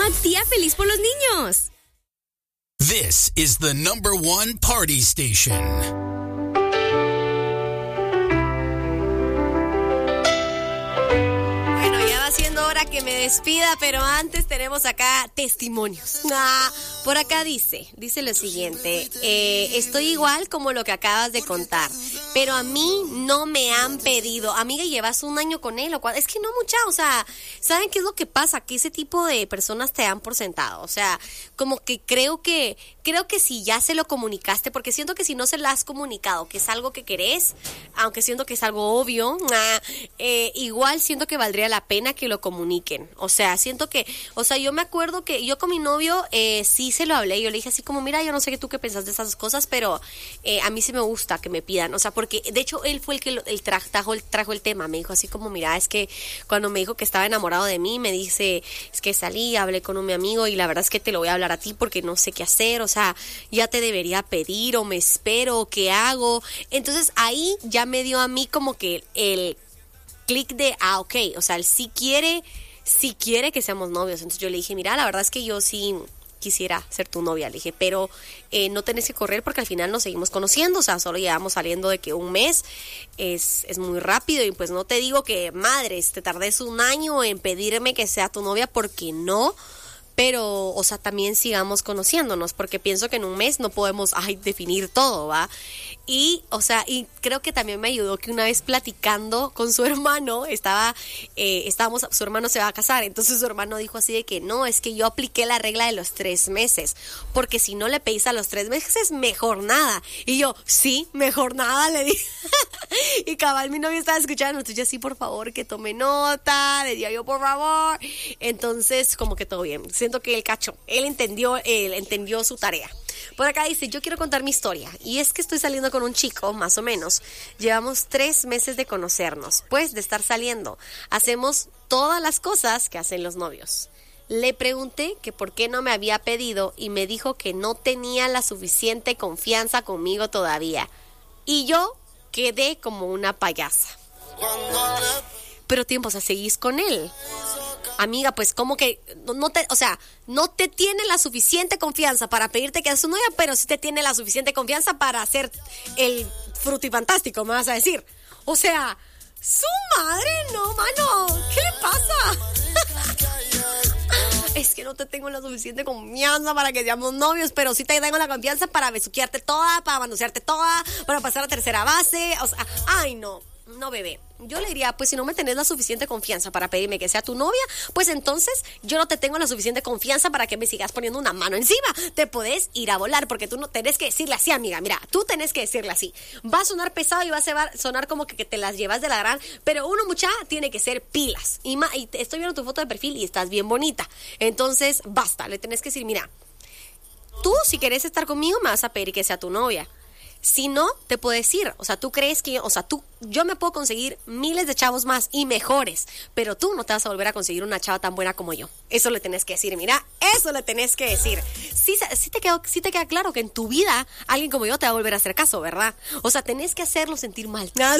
llama Día Feliz por los Niños. This is the #1 party station. Siendo hora que me despida, pero antes tenemos acá testimonios. Por acá dice lo siguiente: estoy igual como lo que acabas de contar, pero a mí no me han pedido. Amiga, llevas un año con él, es que no mucha, o sea, ¿saben qué es lo que pasa? Que ese tipo de personas te dan por sentado, o sea, como que creo que si ya se lo comunicaste, porque siento que si no se lo has comunicado, que es algo que querés, aunque siento que es algo obvio, igual siento que valdría la pena que lo comuniquen. O sea, siento que, o sea, yo me acuerdo que yo con mi novio sí se lo hablé, yo le dije así como, mira, yo no sé qué tú qué pensás de esas cosas, pero a mí sí me gusta que me pidan, o sea, porque de hecho él fue el que trajo el tema, me dijo así como, mira, es que cuando me dijo que estaba enamorado de mí, me dice, es que salí, hablé con mi amigo y la verdad es que te lo voy a hablar a ti porque no sé qué hacer, o sea, ya te debería pedir o me espero o qué hago. Entonces ahí ya me dio a mí como que el clic de, ok, o sea, él sí quiere que seamos novios. Entonces yo le dije, mira, la verdad es que yo sí quisiera ser tu novia, le dije, pero no tenés que correr porque al final nos seguimos conociendo, o sea, solo llevamos saliendo de que un mes, es muy rápido y pues no te digo que, madres, te tardes un año en pedirme que sea tu novia porque no, pero, o sea, también sigamos conociéndonos, porque pienso que en un mes no podemos definir todo, ¿va? Y, o sea, y creo que también me ayudó que una vez platicando con su hermano, su hermano se va a casar, entonces su hermano dijo así de que no, es que yo apliqué la regla de los 3 meses, porque si no le pedís a los 3 meses, mejor nada. Y yo, sí, mejor nada, le dije. Y cabal, mi novio estaba escuchando, entonces yo, sí, por favor, que tome nota, le decía yo, por favor. Entonces, como que todo bien. Siento que él entendió su tarea. Por acá dice, yo quiero contar mi historia, y es que estoy saliendo con un chico, más o menos, llevamos 3 meses de conocernos, pues de estar saliendo, hacemos todas las cosas que hacen los novios. Le pregunté que por qué no me había pedido y me dijo que no tenía la suficiente confianza conmigo todavía, y yo quedé como una payasa. Pero tiempo, o sea, seguís con él. Amiga, pues como que no te tiene la suficiente confianza para pedirte que seas su novia, pero sí te tiene la suficiente confianza para hacer el frutifantástico, me vas a decir. O sea, su madre, no, mano, ¿qué le pasa? Es que no te tengo la suficiente confianza para que seamos novios, pero sí te tengo la confianza para besuquearte toda, para manosearte toda, para pasar a tercera base. O sea, ay, no, bebé. Yo le diría, pues si no me tenés la suficiente confianza para pedirme que sea tu novia, pues entonces yo no te tengo la suficiente confianza para que me sigas poniendo una mano encima. Te podés ir a volar, porque tú no tenés que decirle así, amiga. Mira, tú tenés que decirle así. Va a sonar pesado y va a sonar como que te las llevas de la gran, pero uno, mucha, tiene que ser pilas. Y estoy viendo tu foto de perfil y estás bien bonita. Entonces, basta, le tenés que decir, mira, tú si querés estar conmigo me vas a pedir que sea tu novia. Si no, te puedo decir, o sea, tú crees que, yo me puedo conseguir miles de chavos más y mejores, pero tú no te vas a volver a conseguir una chava tan buena como yo. Eso le tenés que decir, mira, eso le tenés que decir. Sí te queda claro que en tu vida alguien como yo te va a volver a hacer caso, ¿verdad? O sea, tenés que hacerlo sentir mal. Bien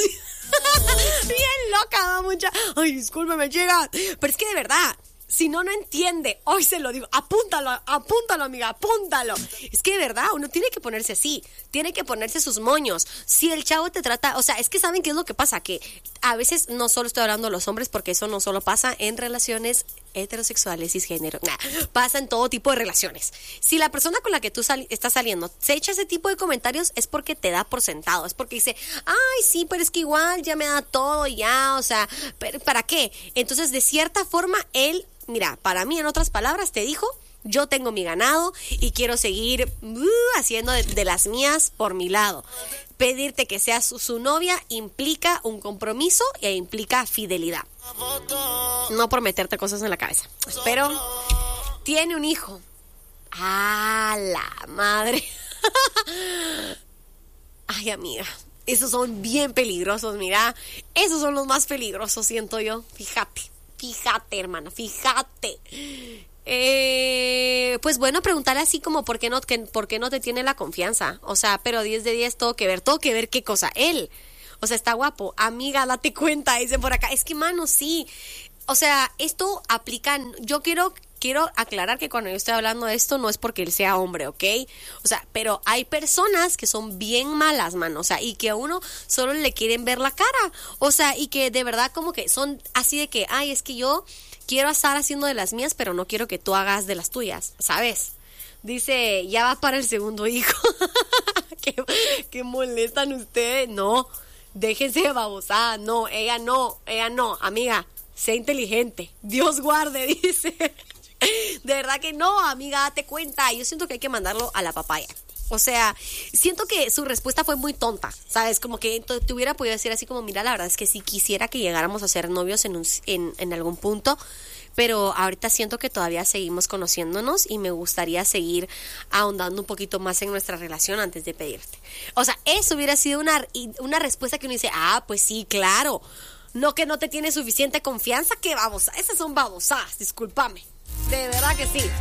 loca, mucha. Ay, discúlpeme, llega. Pero es que de verdad, si no entiende, hoy se lo digo, apúntalo, amiga, apúntalo. Es que de verdad, uno tiene que ponerse así, tiene que ponerse sus moños. Si el chavo te trata, o sea, es que ¿saben qué es lo que pasa? Que a veces, no solo estoy hablando de los hombres, porque eso no solo pasa en relaciones heterosexuales, cisgénero, pasa en todo tipo de relaciones. Si la persona con la que tú estás saliendo se echa ese tipo de comentarios, es porque te da por sentado, es porque dice, ay, sí, pero es que igual ya me da todo, ya, o sea, ¿para qué? Entonces, de cierta forma, él, mira, para mí, en otras palabras, te dijo, yo tengo mi ganado y quiero seguir haciendo de las mías por mi lado. Pedirte que seas su novia implica un compromiso e implica fidelidad. No por meterte cosas en la cabeza. Pero tiene un hijo. ¡Ah, la madre! Ay, amiga, esos son bien peligrosos, mira. Esos son los más peligrosos, siento yo. Fíjate, hermana, fíjate. Pues bueno, preguntarle así como ¿por qué no te tiene la confianza? O sea, pero 10 de 10, todo que ver qué cosa. Él, o sea, está guapo. Amiga, date cuenta, dicen por acá. Es que, mano, sí. O sea, esto aplica, yo quiero quiero aclarar que cuando yo estoy hablando de esto no es porque él sea hombre, ¿ok? O sea, pero hay personas que son bien malas, mano, o sea, y que a uno solo le quieren ver la cara, o sea, y que de verdad como que son así de que, ay, es que yo quiero estar haciendo de las mías, pero no quiero que tú hagas de las tuyas, ¿sabes? Dice, ya va para el segundo hijo. ¿Qué molestan ustedes? No, déjense de babosada. No, ella no, amiga, sea inteligente. Dios guarde, dice. De verdad que no, amiga, date cuenta. Yo siento que hay que mandarlo a la papaya. O sea, siento que su respuesta fue muy tonta, ¿sabes? Como que te hubiera podido decir así como, mira, la verdad es que sí quisiera que llegáramos a ser novios en algún punto, pero ahorita siento que todavía seguimos conociéndonos y me gustaría seguir ahondando un poquito más en nuestra relación antes de pedirte. O sea, eso hubiera sido una respuesta que uno dice, ah, pues sí, claro. No que no te tiene suficiente confianza, que babosa. Esas son babosadas, discúlpame. De verdad que sí.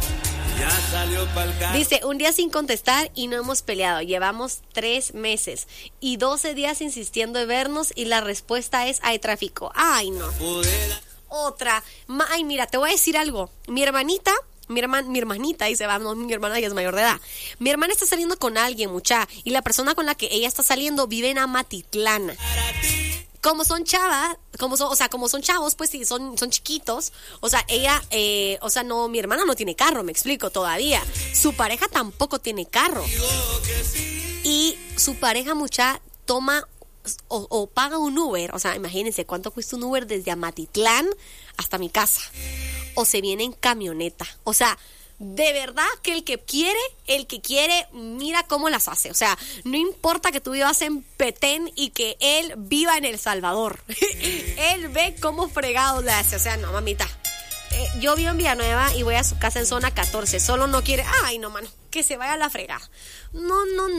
Dice, un día sin contestar y no hemos peleado. Llevamos 3 meses y 12 días insistiendo en vernos y la respuesta es, hay tráfico. Ay, no. Otra. Ay, mira, te voy a decir algo. Mi hermanita, dice, vamos, mi hermana ya es mayor de edad. Mi hermana está saliendo con alguien, mucha, y la persona con la que ella está saliendo vive en Amatitlán. Como son chavas, como son chavos, pues sí, son chiquitos. O sea, ella, no, mi hermana no tiene carro, me explico, todavía. Su pareja tampoco tiene carro. Y su pareja, mucha, toma o paga un Uber. O sea, imagínense cuánto cuesta un Uber desde Amatitlán hasta mi casa. O se viene en camioneta. O sea, de verdad que el que quiere, mira cómo las hace. O sea, no importa que tú vivas en Petén y que él viva en El Salvador. Él ve cómo fregado le hace. O sea, no, mamita. Yo vivo en Villanueva y voy a su casa en zona 14. Solo no quiere, ay, no, mano, que se vaya a la fregada. No.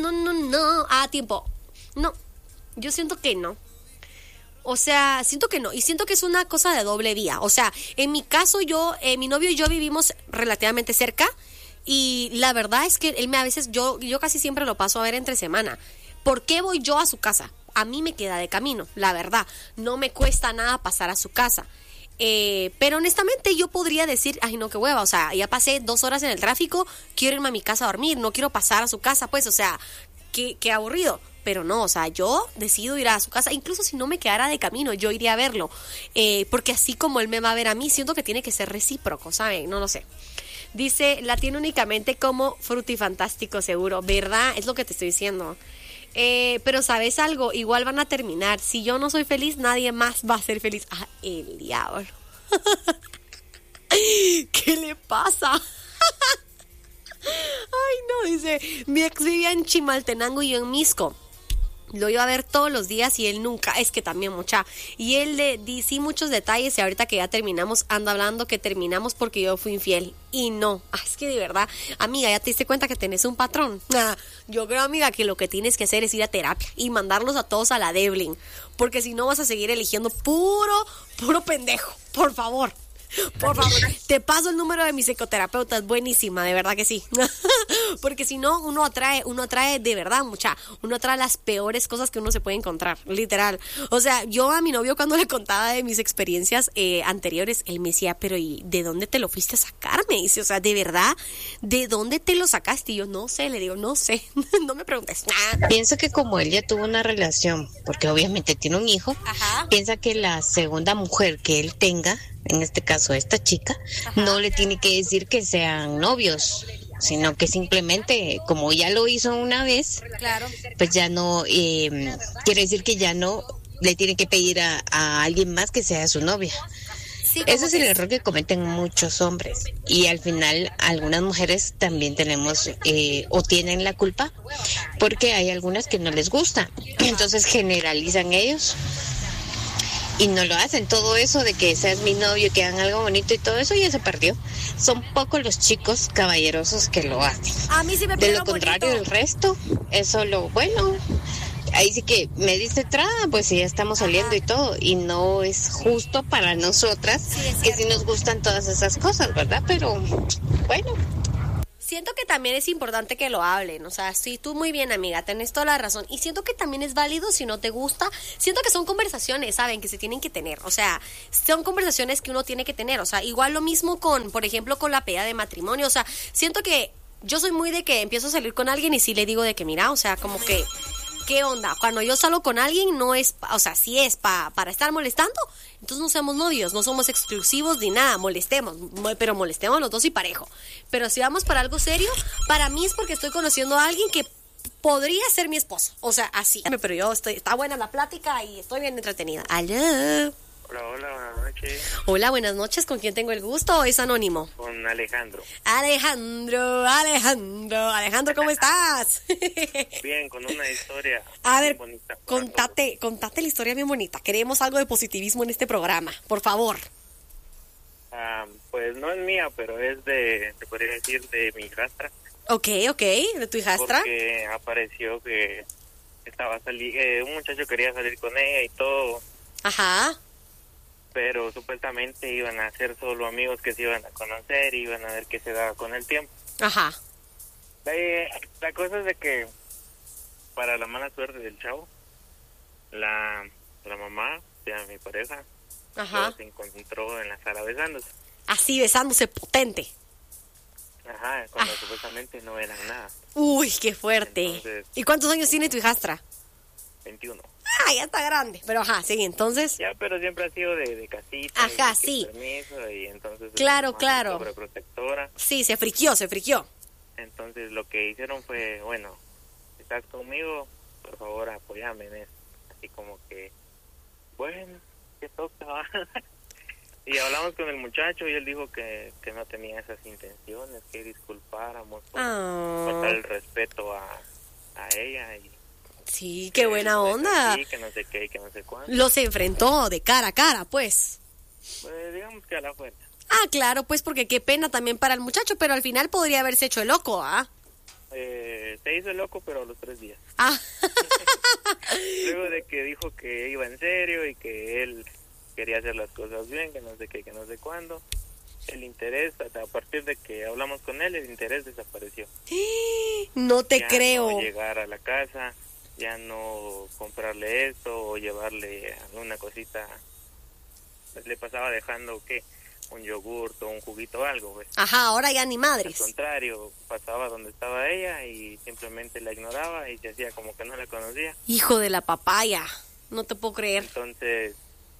Tiempo. No, yo siento que no. O sea, siento que no. Y siento que es una cosa de doble vía. O sea, en mi caso, mi novio y yo vivimos relativamente cerca. Y la verdad es que él yo casi siempre lo paso a ver entre semana. ¿Por qué voy yo a su casa? A mí me queda de camino, la verdad. No me cuesta nada pasar a su casa. Pero honestamente yo podría decir, ay, no, qué hueva. O sea, ya pasé 2 horas en el tráfico. Quiero irme a mi casa a dormir. No quiero pasar a su casa, pues, o sea, qué aburrido. Pero no, o sea, yo decido ir a su casa, incluso si no me quedara de camino, yo iría a verlo, porque así como él me va a ver a mí, siento que tiene que ser recíproco, ¿saben? No lo sé. Dice, la tiene únicamente como frutifantástico, seguro, ¿verdad? Es lo que te estoy diciendo. Pero ¿sabes algo? Igual van a terminar. Si yo no soy feliz, nadie más va a ser feliz. Ah, el diablo. ¿Qué le pasa? Ay, no, dice, mi ex vivía en Chimaltenango y yo en Misco. Lo iba a ver todos los días y él nunca, es que también mucha. Y él le di muchos detalles y ahorita que ya terminamos, anda hablando que terminamos porque yo fui infiel. Y no, es que de verdad, amiga, ya te diste cuenta que tenés un patrón. Yo creo, amiga, que lo que tienes que hacer es ir a terapia y mandarlos a todos a la Devlin. Porque si no vas a seguir eligiendo puro pendejo, por favor. Por favor, te paso el número de mi psicoterapeuta, es buenísima, de verdad que sí. Porque si no, uno atrae de verdad, uno atrae las peores cosas que uno se puede encontrar, literal. O sea, yo a mi novio cuando le contaba de mis experiencias anteriores, él me decía, pero ¿y de dónde te lo fuiste a sacar? Me dice, o sea, de verdad, ¿de dónde te lo sacaste? Y yo, no sé, le digo, no sé, no me preguntes. Pienso que como él ya tuvo una relación, porque obviamente tiene un hijo, ajá, piensa que la segunda mujer que él tenga, en este caso esta chica, ajá, no le tiene que decir que sean novios, sino que simplemente, como ya lo hizo una vez, claro, pues ya no, quiere decir que ya no le tiene que pedir a alguien más que sea su novia. Sí, ese es el error que cometen muchos hombres, y al final algunas mujeres también tenemos o tienen la culpa, porque hay algunas que no les gusta, entonces generalizan ellos y no lo hacen. Todo eso de que seas mi novio, que hagan algo bonito y todo eso ya se perdió. Son pocos los chicos caballerosos que lo hacen. A mí sí me de lo contrario, bonito. El resto es solo, bueno, ahí sí que me dice traba, pues sí, ya estamos saliendo, ajá, y todo, y no es justo para nosotras, sí, que sí nos gustan todas esas cosas, ¿verdad? Pero bueno. siento que también es importante que lo hablen, o sea, sí, tú muy bien, amiga, tenés toda la razón, y siento que también es válido si no te gusta, siento que son conversaciones, ¿saben? Que se tienen que tener, o sea, son conversaciones que uno tiene que tener, o sea, igual lo mismo con, por ejemplo, con la peda de matrimonio, o sea, siento que yo soy muy de que empiezo a salir con alguien y sí le digo de que, mira, o sea, como que, ¿qué onda? Cuando yo salgo con alguien no es, o sea, si es para estar molestando, entonces no seamos novios, no somos exclusivos ni nada, molestemos, pero molestemos los dos y parejo. Pero si vamos para algo serio, para mí es porque estoy conociendo a alguien que podría ser mi esposo, o sea, así. Pero yo está buena la plática y estoy bien entretenida. ¡Aló! Hola, buenas noches. Hola, buenas noches, ¿con quién tengo el gusto o es anónimo? Con Alejandro. Alejandro, ¿cómo estás? Bien, con una historia a ver, bonita. contate la historia bien bonita. Queremos algo de positivismo en este programa, por favor. Pues no es mía, pero es se podría decir, de mi hijastra. Ok, ¿de tu hijastra? Porque apareció que un muchacho quería salir con ella y todo. Ajá. Pero supuestamente iban a ser solo amigos que se iban a conocer y iban a ver qué se daba con el tiempo. Ajá. La cosa es de que, para la mala suerte del chavo, la mamá, o sea, mi pareja, ajá, se encontró en la sala besándose. Así, besándose potente. Ajá, cuando supuestamente no eran nada. Uy, qué fuerte. Entonces, ¿y cuántos años tiene tu hijastra? 21. Ya está grande. Pero ajá, sí, entonces. Ya, pero siempre ha sido de casita. Ajá, y sí. Permiso, y entonces claro. Sobreprotectora. Sí, se friquió. Entonces lo que hicieron fue, bueno, si estás conmigo, por favor apóyame en esto. Así como que, bueno, ¿qué toca? Y hablamos con el muchacho y él dijo que no tenía esas intenciones, que disculpáramos por faltar el respeto a ella. Y sí, qué buena onda. Sí, que no sé qué, que no sé cuánto. Los enfrentó de cara a cara, pues. Pues digamos que a la fuerza. Claro, pues porque qué pena también para el muchacho, pero al final podría haberse hecho el loco, ¿ah? Se hizo el loco, pero a los 3 días. Luego de que dijo que iba en serio y que él quería hacer las cosas bien, que no sé qué, que no sé cuándo. El interés, a partir de que hablamos con él, el interés desapareció. No te ya creo. No llegar a la casa, ya no comprarle esto o llevarle alguna cosita. Le pasaba dejando, un yogurt o un juguito o algo, pues. Ajá, ahora ya ni madres. Al contrario, pasaba donde estaba ella y simplemente la ignoraba y se hacía como que no la conocía. Hijo de la papaya, no te puedo creer. Entonces,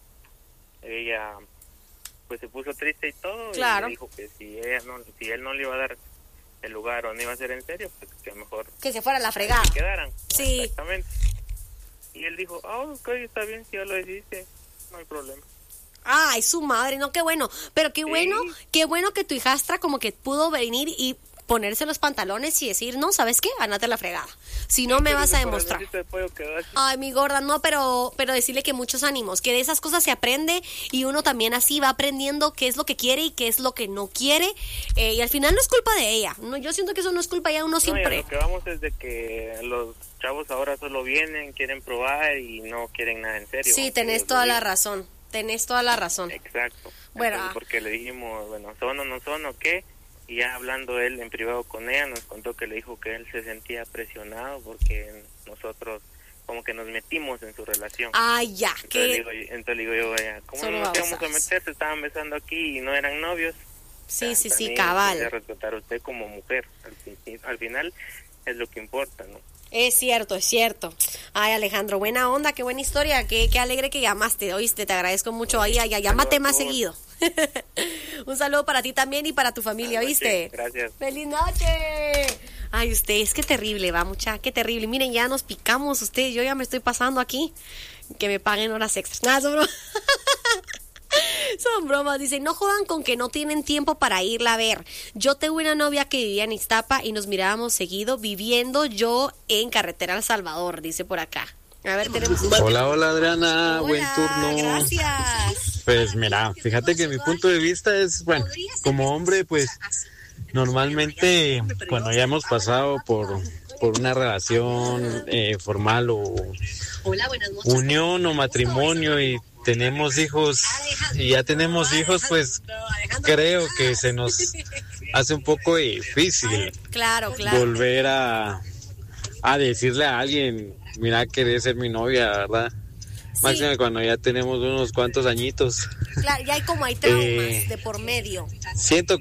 ella pues se puso triste y todo. Claro. Y dijo que si él no le iba a dar el lugar o no iba a ser en serio, pues que mejor que se fuera a la fregada. Que quedaran. Sí. Exactamente. Y él dijo, ok, está bien, si ya lo decidiste, no hay problema. Ay, su madre, no, qué bueno. Pero qué bueno que tu hijastra como que pudo venir y ponerse los pantalones y decir, no, ¿sabes qué? Andate a la fregada. Si no, me vas a demostrar. Ay, mi gorda, no, pero decirle que muchos ánimos, que de esas cosas se aprende y uno también así va aprendiendo qué es lo que quiere y qué es lo que no quiere. Y al final no es culpa de ella. No, yo siento que eso no es culpa de ella, uno siempre. Lo que vamos es de que los chavos ahora solo vienen, quieren probar y no quieren nada en serio. Sí, tenés toda la razón. Exacto. Bueno, entonces, porque le dijimos, bueno, ¿son o no son o qué? Y ya hablando él en privado con ella, nos contó que le dijo que él se sentía presionado porque nosotros como que nos metimos en su relación. Ay, ya. Entonces le digo yo, ¿cómo no nos íbamos a meter? Se estaban besando aquí y no eran novios. Sí, cabal. De respetar a usted como mujer. Al final es lo que importa, ¿no? Es cierto. Ay, Alejandro, buena onda, qué buena historia, qué alegre que llamaste, oíste, te agradezco mucho. Ay, llámate más seguido. Un saludo para ti también y para tu familia, ¿oíste? Gracias. ¡Feliz noche! Ay, usted, es que terrible, qué terrible. Miren, ya nos picamos, yo ya me estoy pasando aquí. Que me paguen horas extras. Nada, son bromas, dicen, no jodan con que no tienen tiempo para irla a ver. Yo tengo una novia que vivía en Ixtapa y nos mirábamos seguido, viviendo yo en Carretera El Salvador, dice por acá. A ver, tenemos... Hola Adriana, buen turno. Gracias. Pues mira, fíjate que mi punto de vista es, bueno, como hombre, pues normalmente cuando ya hemos pasado por una relación formal o unión o matrimonio y tenemos hijos y ya tenemos hijos, pues creo que se nos hace un poco difícil Claro. volver a decirle a alguien, mira, querés ser mi novia, ¿verdad? Máximo cuando ya tenemos unos cuantos añitos. Claro, ya hay traumas de por medio. Siento